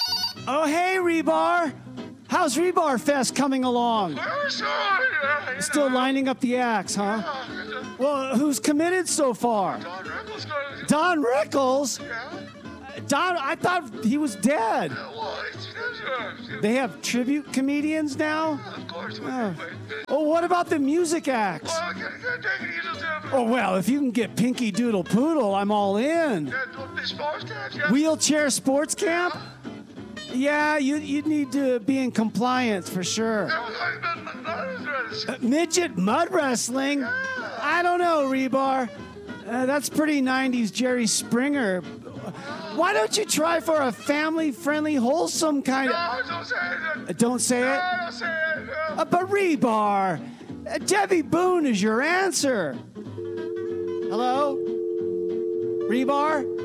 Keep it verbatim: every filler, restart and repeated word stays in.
Oh, hey, Rebar. How's Rebar Fest coming along? Still lining up the acts, huh? Well, who's committed so far? Don Rickles. Don Rickles? Yeah. Don, I thought he was dead. Well, it's, it's, They have tribute comedians now? of course. Oh. Oh, what about the music acts? Well, can, can take it easy, Tim. Oh, well, if you can get Pinky Doodle Poodle, I'm all in. Yeah, the sports camp, yeah. Wheelchair sports camp? Yeah, you you need to be in compliance for sure. That was like the- the- the- Uh, midget mud wrestling? I don't know, Rebar. Uh, that's pretty nineties Jerry Springer. Why don't you try for a family-friendly, wholesome kind of... No, don't say it. Uh, don't say it? No, don't say it. No. Uh, but Rebar, uh, Debbie Boone is your answer. Hello? Rebar?